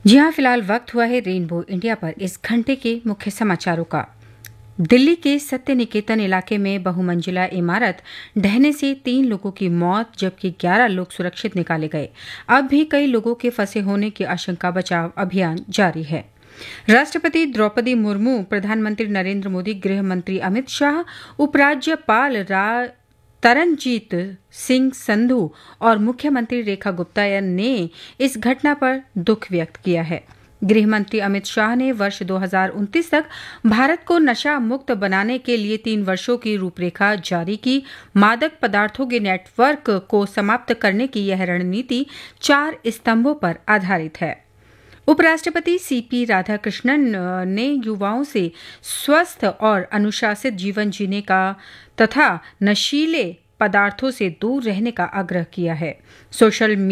जी हाँ, फिलहाल वक्त हुआ है रेनबो इंडिया पर इस घंटे के मुख्य समाचारों का। दिल्ली के सत्य निकेतन इलाके में बहुमंजिला इमारत ढहने से 3 लोगों की मौत जबकि 11 लोग सुरक्षित निकाले गए। अब भी कई लोगों के फंसे होने की आशंका, बचाव अभियान जारी है। राष्ट्रपति द्रौपदी मुर्मू, प्रधानमंत्री नरेंद्र मोदी, गृह मंत्री अमित शाह, उपराज्यपाल तरनजीत सिंह संधू और मुख्यमंत्री रेखा गुप्ता ने इस घटना पर दुख व्यक्त किया है। गृह मंत्री अमित शाह ने वर्ष 2029 तक भारत को नशा मुक्त बनाने के लिए 3 वर्षों की रूपरेखा जारी की। मादक पदार्थों के नेटवर्क को समाप्त करने की यह रणनीति 4 स्तंभों पर आधारित है। उपराष्ट्रपति सीपी राधाकृष्णन ने युवाओं से स्वस्थ और अनुशासित जीवन जीने का तथा नशीले पदार्थों से दूर रहने का आग्रह किया है। सोशल